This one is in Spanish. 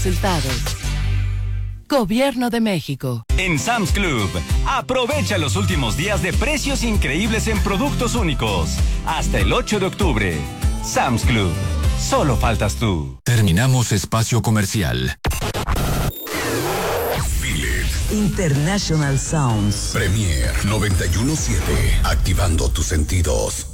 resultados. Gobierno de México. En Sam's Club, aprovecha los últimos días de precios increíbles en productos únicos. Hasta el 8 de octubre. Sam's Club. Solo faltas tú. Terminamos espacio comercial. International Sounds. Premier 91.7. Activando tus sentidos.